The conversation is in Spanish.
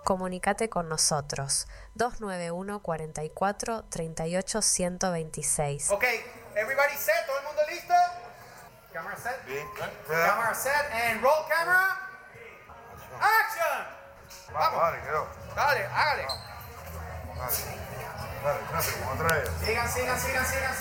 Comunicate con nosotros 291 44 38 126. Okay, everybody set, todo el mundo listo? Camera set. Bien. Camera set and roll camera. Action. Vamos, dale, quedó. Dale, hágale. Dale, rápido, otra vez. Sigan.